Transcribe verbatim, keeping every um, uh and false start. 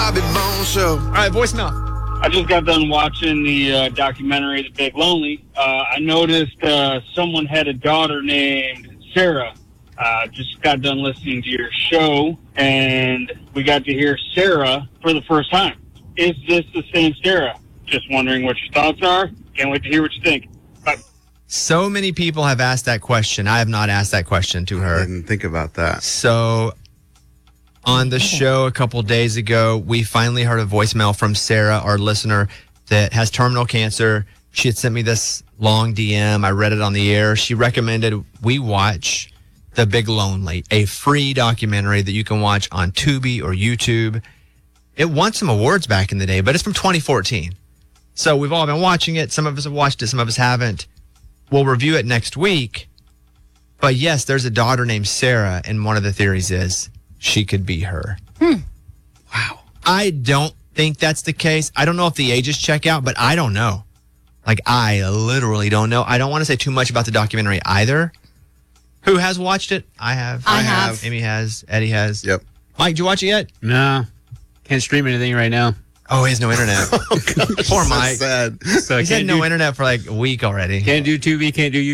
Bobby Bones Show. All right, voicemail. I just got done watching the uh, documentary, The Big Lonely. Uh, I noticed uh, someone had a daughter named Sarah. Uh, just got done listening to your show, and we got to hear Sarah for the first time. Is this the same Sarah? Just wondering what your thoughts are. Can't wait to hear what you think. Bye. So many people have asked that question. I have not asked that question to her. I didn't think about that. So on the show a couple days ago, we finally heard a voicemail from Sarah, our listener, that has terminal cancer. She had sent me this long D M. I read it on the air. She recommended we watch The Big Lonely, a free documentary that you can watch on Tubi or YouTube. It won some awards back in the day, but it's from twenty fourteen. So we've all been watching it. Some of us have watched it. Some of us haven't. We'll review it next week. But yes, there's a daughter named Sarah, and one of the theories is she could be her. Hmm. Wow. I don't think that's the case. I don't know if the ages check out, but I don't know. Like, I literally don't know. I don't want to say too much about the documentary either. Who has watched it? I have. I have. Amy has. Eddie has. Yep. Mike, did you watch it yet? No. Can't stream anything right now. Oh, he has no internet. Poor Mike. Sad. So He's had can't no do, internet for like a week already. Can't do Tubi, can't do